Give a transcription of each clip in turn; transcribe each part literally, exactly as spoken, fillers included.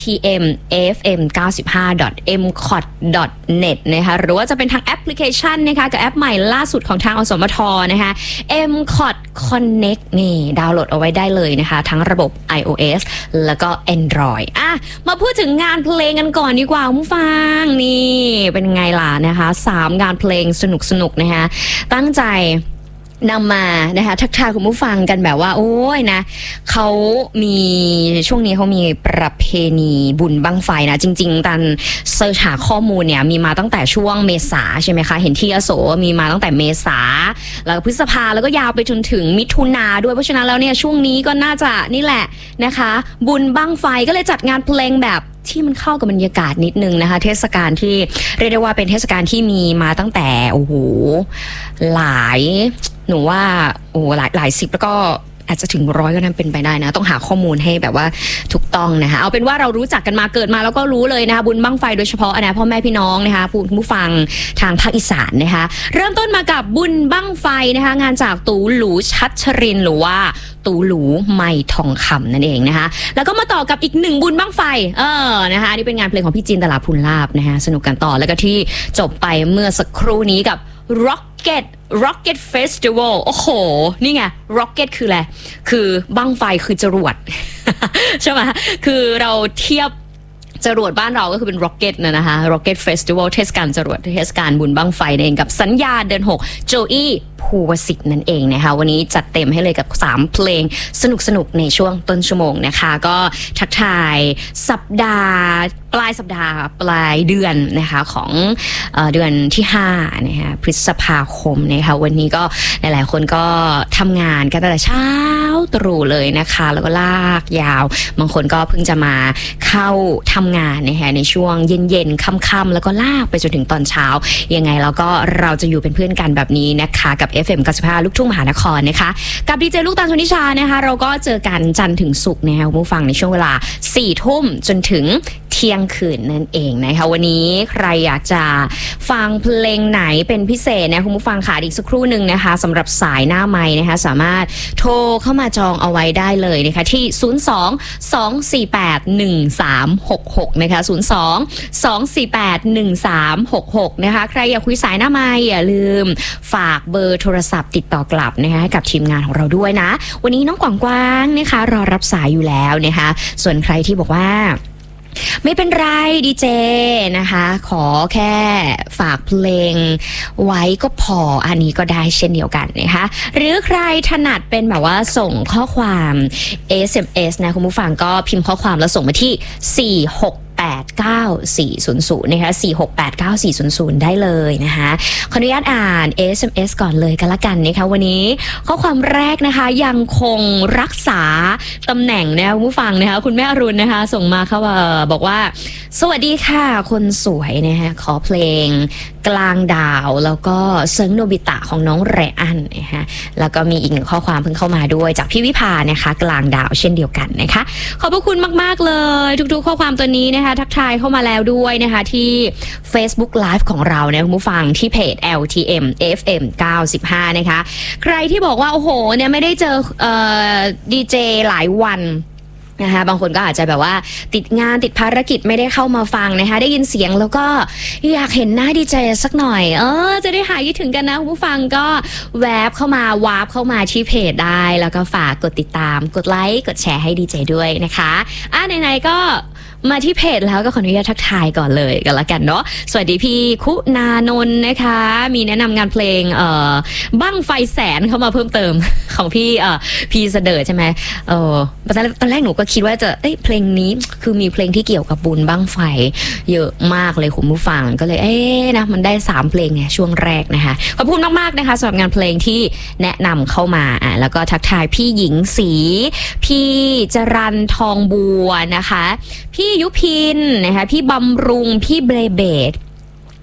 ที เอ็ม เอ เอฟ เอ็ม เก้าสิบห้า ดอท เอ็ม ซี โอ ที ดอท เน็ต นะคะหรือว่าจะเป็นทางแอปพลิเคชันนะคะกับแอปใหม่ล่าสุดของทางอสมทนะคะ เอ็ม ซี โอ ที Connect นี่ดาวน์โหลดเอาไว้ได้เลยนะคะทั้งระบบ iOS แล้วก็ Android อ่ะมาพูดถึงงานเพลงกันก่อนดีกว่าผู้ฟังนี่เป็นไงล่ะนะคะสามงานเพลงสนุกๆนะคะตั้งใจนำมานะคะทักทายคุณผู้ฟังกันแบบว่าโอ้ยนะเขามีช่วงนี้เขามีประเพณีบุญบั้งไฟนะจริงๆตอนเสิร์ชหาข้อมูลเนี่ยมีมาตั้งแต่ช่วงเมษาใช่ไหมคะเห็นที่ยโสมีมาตั้งแต่เมษาแล้วพฤษภาแล้วก็ยาวไปจนถึงมิถุนาด้วยเพราะฉะนั้นแล้วเนี่ยช่วงนี้ก็น่าจะนี่แหละนะคะบุญบั้งไฟก็เลยจัดงานเพลงแบบที่มันเข้ากับบรรยากาศนิดนึงนะคะเทศกาลที่เรียกได้ว่าเป็นเทศกาลที่มีมาตั้งแต่โอ้โหหลายหนูว่าโอ้หลายหลายสิบแล้วก็อาจจะถึงร้อยก็นั้นเป็นไปได้นะต้องหาข้อมูลให้แบบว่าถูกต้องนะคะเอาเป็นว่าเรารู้จักกันมาเกิดมาแล้วก็รู้เลยนะคะบุญบั้งไฟโดยเฉพาะนะพ่อแม่พี่น้องนะคะผู้ผู้ฟังทางภาคอีสานนะคะเริ่มต้นมากับบุญบั้งไฟนะคะงานจากตูหลูชัชรินหรือว่าตูหลูไมทองคำนั่นเองนะคะแล้วก็มาต่อกับอีกหนึ่งบุญบั้งไฟเออนะคะนี่เป็นงานเพลงของพี่จินตลาภูลลาภนะคะสนุกกันต่อแล้วก็ที่จบไปเมื่อสักครู่นี้กับ Rocket Rocket Festival โอ้โหนี่ไง Rocket คืออะไรคือบั้งไฟคือจรวด ใช่ไหมคือเราเทียบจรวดบ้านเราก็คือเป็น Rocket นะนะคะ Rocket Festival เทศกาลจรวดเทศกาลบุญบั้งไฟนั่นเองกับสัญญาเดือนหกโจอี้ภูวสิทธิ์นั่นเองนะคะวันนี้จัดเต็มให้เลยกับสามเพลงสนุกๆในช่วงต้นชั่วโมงนะคะก็ทักทายสัปดาห์ปลายสัปดาห์ปลายเดือนนะคะของเอ่อเดือนที่ห้านะคะพฤษภาคมนะคะวันนี้ก็หลายๆคนก็ทำงานกันตั้งแต่เช้าตรู่เลยนะคะแล้วก็ลากยาวบางคนก็เพิ่งจะมาเข้าทำงานนะคะในช่วงเย็นๆค่ำๆแล้วก็ลากไปจนถึงตอนเช้ายังไงแล้วก็เราจะอยู่เป็นเพื่อนกันแบบนี้นะคะกับ เอฟ เอ็ม เก้าสิบห้า ลูกทุ่งมหานครนะคะกับดีเจลูกตาลชนิชานะคะเราก็เจอกันจันทร์ถึงศุกร์นะคะผู้ฟังในช่วงเวลาสี่ทุ่มจนถึงเที่ยงคืนนั่นเองนะคะวันนี้ใครอยากจะฟังเพลงไหนเป็นพิเศษนะคุณผู้ฟังค่ะอีกสักครู่หนึ่งนะคะสำหรับสายหน้าไมค์นะคะสามารถโทรเข้ามาจองเอาไว้ได้เลยนะคะที่ศูนย์ สอง สอง สี่ แปด หนึ่ง สาม หก หกนะคะศูนย์ สอง สอง สี่ แปด หนึ่ง สาม หก หกนะคะใครอยากคุยสายหน้าไมค์อย่าลืมฝากเบอร์โทรศัพท์ติดต่อกลับนะคะให้กับทีมงานของเราด้วยนะวันนี้น้องกวางกวางนะคะรอรับสายอยู่แล้วนะคะส่วนใครที่บอกว่าไม่เป็นไรดีเจนะคะขอแค่ฝากเพลงไว้ก็พออันนี้ก็ได้เช่นเดียวกันนะคะหรือใครถนัดเป็นแบบว่าส่งข้อความ เอส เอ็ม เอส นะคุณผู้ฟังก็พิมพ์ข้อความแล้วส่งมาที่สี่ หก แปด เก้า สี่ ศูนย์ ศูนย์นะคะสี่ หก แปด เก้า สี่ ศูนย์ ศูนย์ได้เลยนะคะขออนุญาตอ่าน เอส เอ็ม เอส ก่อนเลยกันละกันนะคะวันนี้ข้อความแรกนะคะยังคงรักษาตำแหน่งนะคะผู้ฟังนะคะคุณแม่อรุณนะคะส่งมาค่ะว่าบอกว่าสวัสดีค่ะคนสวยนะคะขอเพลงกลางดาวแล้วก็เซิงโนบิตะของน้องไรอันนะคะแล้วก็มีอีกหนึ่งข้อความเพิ่งเข้ามาด้วยจากพี่วิภานะคะกลางดาวเช่นเดียวกันนะคะขอบพระคุณมากๆเลยทุกๆข้อความตัวนี้นะคะทักทายเข้ามาแล้วด้วยนะคะที่ Facebook Live ของเรานะคุณผู้ฟังที่เพจ แอล ที เอ็ม เอฟ เอ็ม เก้าสิบห้านะคะใครที่บอกว่าโอ้โหเนี่ยไม่ได้เจอเอ่อดีเจหลายวันนะคะบางคนก็อาจจะแบบว่าติดงานติดภารกิจไม่ได้เข้ามาฟังนะคะได้ยินเสียงแล้วก็อยากเห็นหน้าดีเจสักหน่อยเออจะได้หายคิดถึงกันนะคุณผู้ฟังก็แวบเข้ามาวาร์ปเข้ามาที่เพจได้แล้วก็ฝากกดติดตามกดไลค์กดแชร์ให้ดีเจด้วยนะคะอ่ะไหนๆก็มาที่เพจแล้วก็ขออนุญาตทักทายก่อนเลยกันละกันเนาะสวัสดีพี่คุณานนท์นะคะมีแนะนำงานเพลงเอ่อบั้งไฟแสนเข้ามาเพิ่มเติม ของพี่เอ่อพี่เสดิร์ดใช่ไหมเออตอนแรกตอนแรกหนูก็คิดว่าจะเอ้ยเพลงนี้คือมีเพลงที่เกี่ยวกับบุญบั้งไฟเยอะมากเลยคุณผู้ฟังก็เลยเอ๊ะนะมันได้สามเพลงไงช่วงแรกนะคะขอบคุณมากๆนะคะสำหรับงานเพลงที่แนะนำเข้ามาอ่ะแล้วก็ทักทายพี่หญิงศรีพี่จรัญทองบัวนะคะพี่ยุพินนะคะพี่บำรุงพี่เบรเบด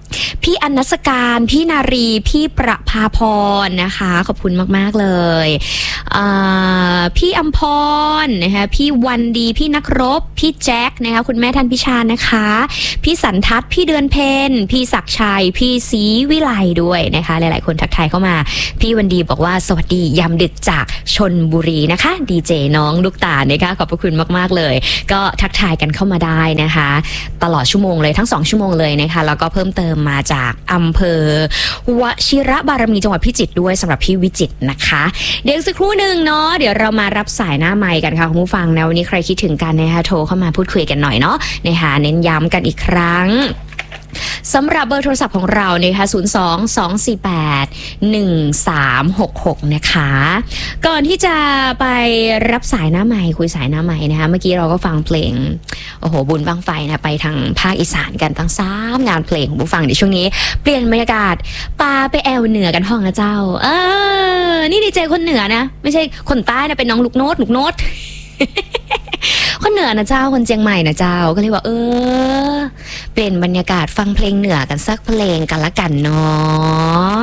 พี่อนัสการพี่นารีพี่ประภาพรนะคะขอบคุณมากๆเลยพี่อัมพรนะคะพี่วันดีพี่นักรบพี่แจ็คนะคะคุณแม่ท่านพิชานะคะพี่สันทัศน์พี่เดือนเพนพี่ศักชัยพี่ศรีวิไลด้วยนะคะหลายๆคนทักทายเข้ามาพี่วันดีบอกว่าสวัสดียามดึกจากชลบุรีนะคะดีเจน้องลูกตานะคะขอบพระคุณมากๆเลยก็ทักทายกันเข้ามาได้นะคะตลอดชั่วโมงเลยทั้งสองชั่วโมงเลยนะคะแล้วก็เพิ่มเติมมาจากอำเภอวชิระบารมีจังหวัดพิจิตรด้วยสำหรับพี่วิจิตรนะคะเดี๋ยวสักครู่หนึ่งเนาะเดี๋ยวเรามารับสายหน้าไมค์กันค่ะคุณผู้ฟังนะวันนี้ใครคิดถึงกันนะคะโทรเข้ามาพูดคุยกันหน่อยเนาะนะคะเน้นย้ำกันอีกครั้งสำหรับเบอร์โทรศัพท์ของเรานะคะศูนย์ สอง สอง สี่ แปด หนึ่ง สาม หก หกนะคะก่อนที่จะไปรับสายหน้าใหม่คุยสายหน้าใหม่นะคะเมื่อกี้เราก็ฟังเพลงโอ้โหบุญบั้งไฟนะไปทางภาคอีสานกันตั้งสามงานเพลงของผู้ฟังในช่วงนี้เปลี่ยนบรรยากาศปาไปแอวเหนือกันห้องนะเจ้าเออนี่ดีเจคนเหนือนะไม่ใช่คนใต้นะเป็นน้องลูกโน้ตลูกโน้ต คนเหนือนะเจ้าคนเชียงใหม่นะเจ้าก็เลยว่าเออเปลี่ยนบรรยากาศฟังเพลงเหนือกันสักเพลงกันละกันเนาะ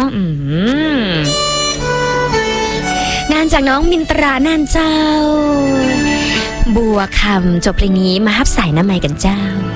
งานจากน้องมินตราน่านเจ้าบัวคำจบเพลงนี้มาฮับสายน้ำใหม่กันเจ้า